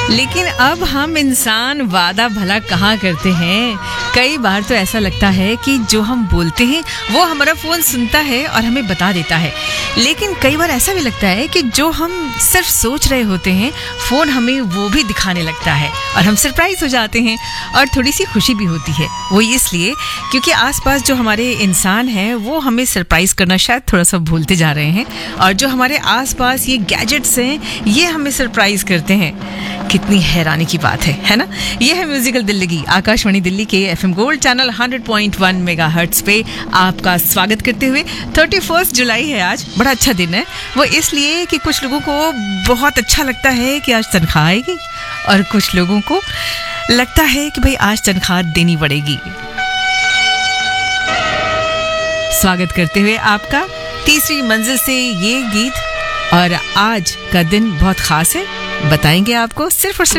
लेकिन अब हम इंसान वादा भला कहाँ करते हैं। कई बार तो ऐसा लगता है कि जो हम बोलते हैं वो हमारा फोन सुनता है और हमें बता देता है, लेकिन कई बार ऐसा भी लगता है कि जो हम सिर्फ सोच रहे होते हैं फोन हमें वो भी दिखाने लगता है और हम सरप्राइज हो जाते हैं और थोड़ी सी खुशी भी होती है। वो इसलिए क्योंकि आसपास जो हमारे इंसान हैं वो हमें सरप्राइज करना शायद थोड़ा सा भूलते जा रहे हैं और जो हमारे आसपास ये गैजेट्स हैं ये हमें सरप्राइज करते हैं। कितनी हैरानी की बात है ना। ये है म्यूजिकल दिल्ली, आकाशवाणी दिल्ली के एफएम गोल्ड चैनल 100.1 मेगाहर्ट्ज पे आपका स्वागत करते हुए। 31 जुलाई है आज, बड़ा अच्छा दिन है। वो इसलिए कि कुछ लोगों को बहुत अच्छा लगता है कि आज तनख्वाह आएगी और कुछ लोगों को लगता है कि भाई आज तनख्वाह देनी पड़ेगी। स्वागत करते हुए आपका तीसरी मंजिल से ये गीत। और आज का दिन बहुत खास है, बताएंगे आपको सिर्फ और सिर्फ